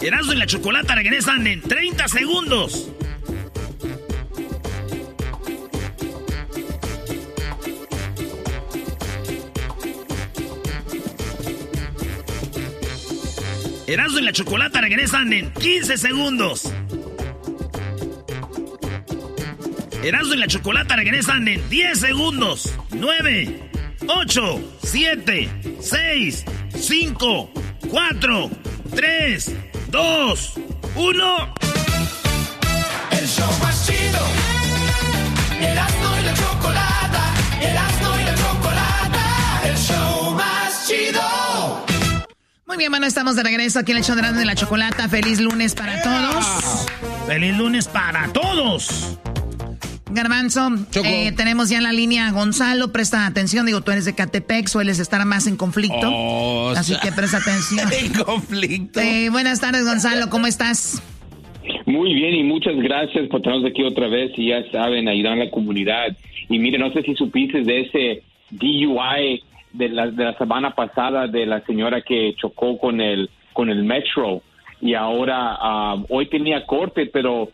Erasmo y la Chocolata regresan en 30 segundos. Erasmo y la Chocolata regresan en 15 segundos. Erasmo y la Chocolata regresan en 10 segundos. 9, 8, 7, 6, 5, 4, 3, 2, 1. El show más chido. Erasmo y la Chocolata. Erasmo y la Chocolata. El show más chido. Muy bien, bueno, estamos de regreso aquí en el show de Erasmo y la Chocolata. Feliz lunes para todos. ¡Feliz lunes para todos! Garbanzo, tenemos ya en la línea a Gonzalo. Presta atención, digo, tú eres de Catepec, sueles estar más en conflicto. Así que presta atención. En conflicto. Buenas tardes, Gonzalo, ¿cómo estás? Muy bien y muchas gracias por tenernos aquí otra vez y ya saben, ayudar a la comunidad. Y mire, no sé si supiste de ese DUI de la semana pasada de la señora que chocó con el metro y ahora hoy tenía corte, pero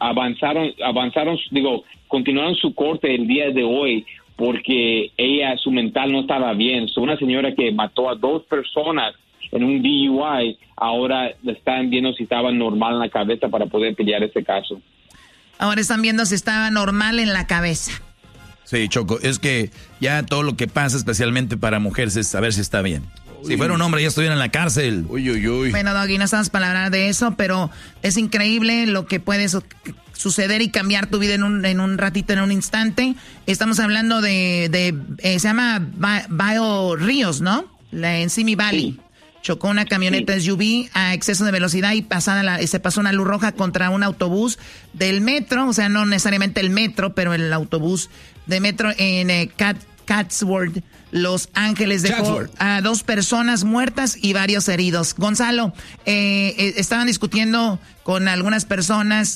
continuaron su corte el día de hoy porque su mental no estaba bien. Una señora que mató a 2 personas en un DUI, ahora están viendo si estaba normal en la cabeza para poder pelear ese caso. Ahora están viendo si estaba normal en la cabeza. Sí, Choco, es que ya todo lo que pasa, especialmente para mujeres, es saber si está bien. Si fuera un hombre ya estuviera en la cárcel. Bueno, Doggy, no estamos para hablar de eso, pero es increíble lo que puede suceder y cambiar tu vida en un ratito, en un instante. Estamos hablando de se llama Bio Ríos, ¿no? En Simi Valley. Sí. Chocó una camioneta SUV a exceso de velocidad y se pasó una luz roja contra un autobús del metro, o sea, no necesariamente el metro, pero el autobús de metro en Chatsworth, Los Ángeles, dejó a 2 personas muertas y varios heridos. Gonzalo, estaban discutiendo con algunas personas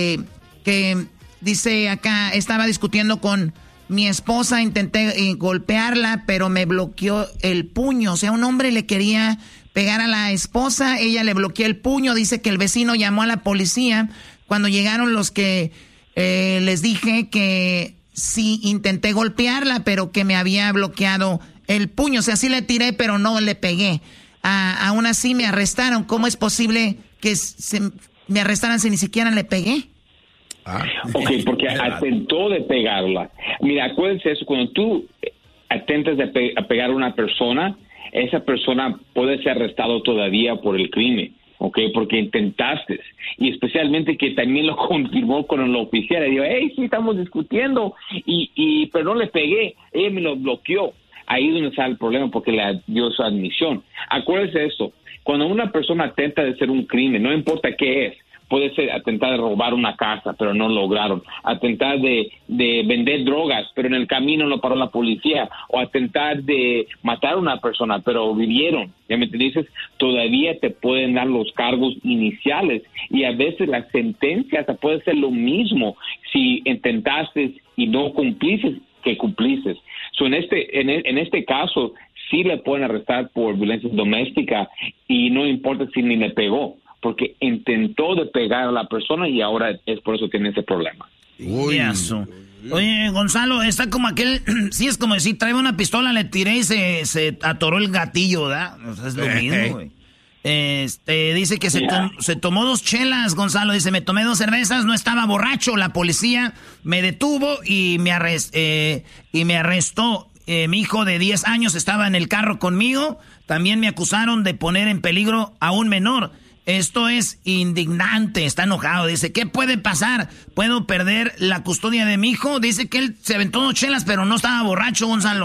que dice acá, estaba discutiendo con mi esposa, intenté golpearla, pero me bloqueó el puño. O sea, un hombre le quería pegar a la esposa, ella le bloqueó el puño. Dice que el vecino llamó a la policía. Cuando llegaron los que les dije que sí intenté golpearla, pero que me había bloqueado el puño. O sea, sí le tiré, pero no le pegué. Aún así me arrestaron. ¿Cómo es posible que me arrestaran si ni siquiera le pegué? Ok, porque atentó de pegarla. Mira, acuérdense eso, cuando tú atentas a pegar a una persona, esa persona puede ser arrestado todavía por el crimen, ok, porque intentaste. Y especialmente que también lo confirmó con el oficial. Le dijo, hey, sí, estamos discutiendo, pero no le pegué, ella me lo bloqueó. Ahí es donde está el problema, porque le dio su admisión. Acuérdense esto, cuando una persona atenta de hacer un crimen, no importa qué es, puede ser atentar de robar una casa, pero no lograron. Atentar de vender drogas, pero en el camino lo paró la policía. O atentar de matar a una persona, pero vivieron. ¿Ya me entiendes? Todavía te pueden dar los cargos iniciales. Y a veces la sentencia hasta puede ser lo mismo si intentaste y no cumpliste que cumpliste. So, en este caso, sí le pueden arrestar por violencia doméstica y no importa si ni le pegó, porque intentó de pegar a la persona y ahora es por eso que tiene ese problema. Oye, Gonzalo, está como aquel, sí, es como decir, trae una pistola, le tiré y se atoró el gatillo, ¿verdad? O sea, es lo mismo, güey. Dice que se tomó 2 chelas, Gonzalo, dice, me tomé 2 cervezas, no estaba borracho, la policía me detuvo y me arrestó. Mi hijo de 10 años estaba en el carro conmigo, también me acusaron de poner en peligro a un menor. Esto es indignante, está enojado, dice, ¿qué puede pasar? ¿Puedo perder la custodia de mi hijo? Dice que él se aventó 2 chelas, pero no estaba borracho, Gonzalo.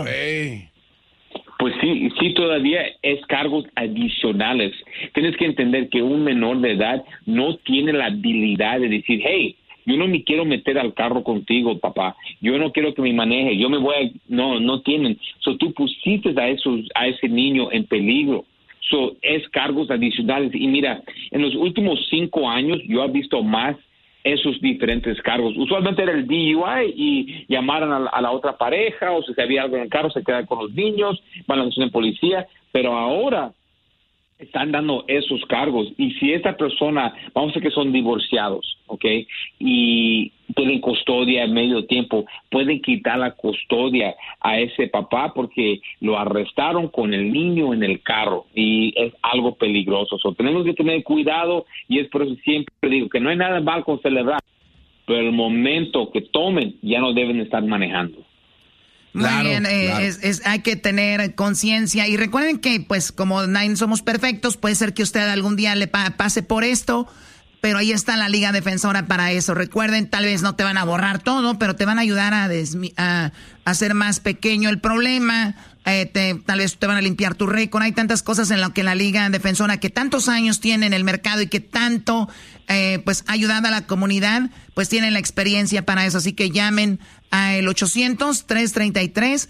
Pues sí, todavía es cargos adicionales. Tienes que entender que un menor de edad no tiene la habilidad de decir, hey, yo no me quiero meter al carro contigo, papá. Yo no quiero que me maneje. Yo me voy a... No tienen. Tú pusiste a ese niño en peligro. Es cargos adicionales. Y mira, en los últimos 5 años yo he visto más esos diferentes cargos. Usualmente era el DUI y llamaran a la otra pareja, o si había algo en el carro, se quedan con los niños, van a la estación de policía. Pero ahora están dando esos cargos. Y si esta persona, vamos a decir que son divorciados, ¿ok? Y tienen custodia en medio tiempo, pueden quitar la custodia a ese papá porque lo arrestaron con el niño en el carro y es algo peligroso. So, tenemos que tener cuidado y es por eso siempre digo que no hay nada mal con celebrar, pero el momento que tomen ya no deben estar manejando. Muy bien, claro. Hay que tener conciencia y recuerden que pues como nadie somos perfectos, puede ser que usted algún día le pase por esto, pero ahí está la Liga Defensora para eso. Recuerden, tal vez no te van a borrar todo, pero te van a ayudar a hacer más pequeño el problema, tal vez te van a limpiar tu récord. Hay tantas cosas en lo que la Liga Defensora, que tantos años tiene en el mercado y que tanto pues ayudado a la comunidad, pues tienen la experiencia para eso. Así que llamen al 800-333-3676,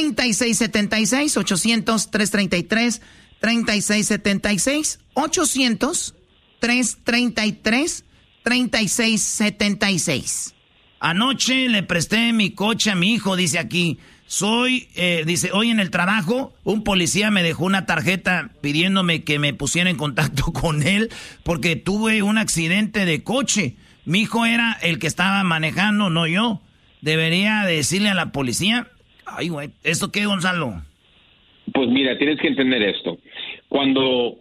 800-333-3676, 800-333-3676. Anoche le presté mi coche a mi hijo, dice aquí. Dice, hoy en el trabajo, un policía me dejó una tarjeta pidiéndome que me pusiera en contacto con él porque tuve un accidente de coche. Mi hijo era el que estaba manejando, no yo. ¿Debería decirle a la policía? Ay, güey, ¿esto qué, Gonzalo? Pues mira, tienes que entender esto. Cuando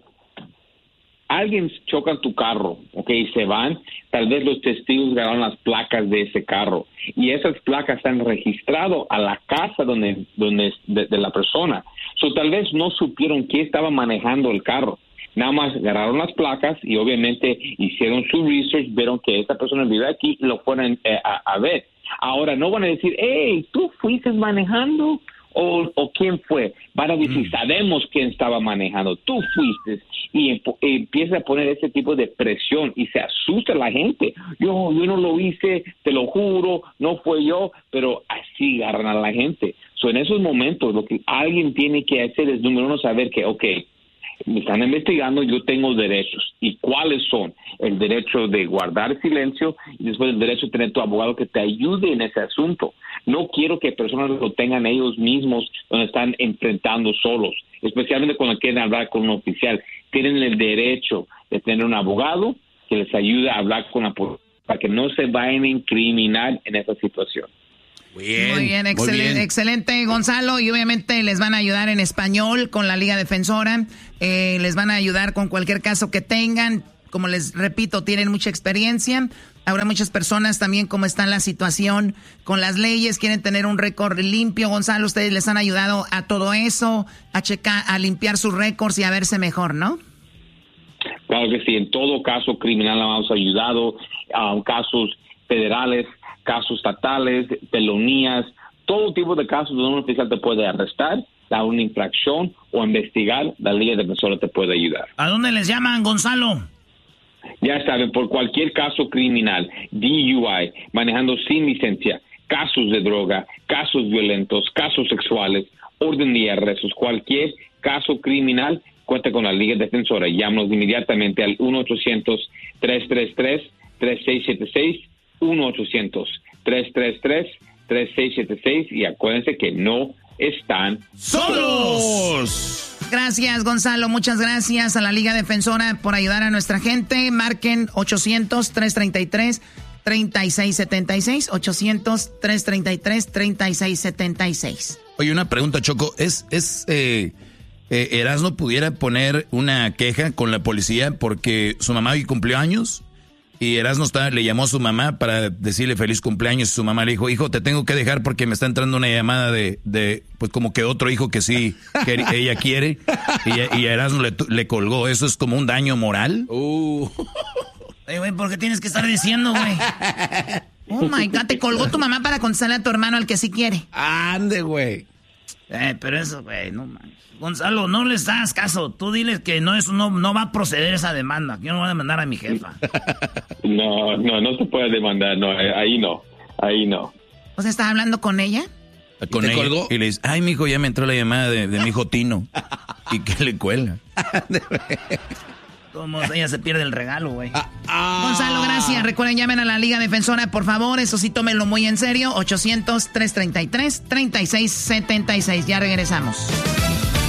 alguien choca en tu carro, ¿ok? Y se van, tal vez los testigos grabaron las placas de ese carro y esas placas están registradas a la casa de la persona. So, tal vez no supieron quién estaba manejando el carro. Nada más agarraron las placas y obviamente hicieron su research, vieron que esta persona vive aquí y lo fueron a ver. Ahora, no van a decir, hey, ¿tú fuiste manejando? ¿O quién fue? Van a decir, sabemos quién estaba manejando, tú fuiste. Y empieza a poner ese tipo de presión y se asusta la gente. Yo no lo hice, te lo juro, no fue yo, pero así agarran a la gente. So, en esos momentos, lo que alguien tiene que hacer es, número uno, saber que, okay, me están investigando, yo tengo derechos. ¿Y cuáles son? El derecho de guardar silencio y después el derecho de tener tu abogado que te ayude en ese asunto. No quiero que personas lo tengan ellos mismos donde están enfrentando solos, especialmente cuando quieren hablar con un oficial. Tienen el derecho de tener un abogado que les ayude a hablar con la policía para que no se vayan a incriminar en esa situación. Muy bien, excelente, Gonzalo, y obviamente les van a ayudar en español con la Liga Defensora, les van a ayudar con cualquier caso que tengan, como les repito, tienen mucha experiencia. Habrá muchas personas también, como está la situación con las leyes, quieren tener un récord limpio. Gonzalo, ustedes les han ayudado a todo eso, a checar, a limpiar sus récords y a verse mejor, ¿no? Claro que sí, en todo caso criminal hemos ayudado, casos federales, casos estatales, felonías, todo tipo de casos donde un oficial te puede arrestar, dar una infracción o investigar, la Liga Defensora te puede ayudar. ¿A dónde les llaman, Gonzalo? Ya saben, por cualquier caso criminal, DUI, manejando sin licencia, casos de droga, casos violentos, casos sexuales, orden de arrestos, cualquier caso criminal, cuenta con la Liga Defensora. Llámanos inmediatamente al 1-800-333-3676, 1-800-333-3676 y acuérdense que no están solos. Gracias, Gonzalo. Muchas gracias a la Liga Defensora por ayudar a nuestra gente. Marquen 800-333-3676, 800-333-3676. Oye, una pregunta, Choco. ¿Erasmo pudiera poner una queja con la policía porque su mamá hoy cumplió años? Y Erasmo le llamó a su mamá para decirle feliz cumpleaños. Y su mamá le dijo, hijo, te tengo que dejar porque me está entrando una llamada de pues como que otro hijo que sí, que ella quiere. Y a Erasmo le colgó. ¿Eso es como un daño moral? Oye, güey, ¿por qué tienes que estar diciendo, güey? Oh, my God, te colgó tu mamá para contestarle a tu hermano al que sí quiere. Ande, güey. Pero eso, güey, no mames. Gonzalo, no les das caso. Tú diles que no va a proceder esa demanda. Yo no voy a demandar a mi jefa. No se puede demandar. No, ahí no. ¿O sea, estás hablando con ella? Con ella. Colgó? Y le dice, ay, mijo, ya me entró la llamada de mi hijo Tino. ¿Y qué le cuelga? Como ella se pierde el regalo, güey. Gonzalo, gracias. Recuerden, llamen a la Liga Defensora, por favor. Eso sí, tómenlo muy en serio. 800-333-3676. Ya regresamos.